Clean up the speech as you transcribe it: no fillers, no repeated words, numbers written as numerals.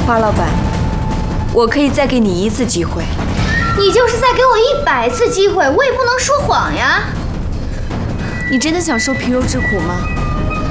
花老板，我可以再给你1次机会。 你就是再给我100次机会，我也不能说谎呀。 你真的想受皮肉之苦吗？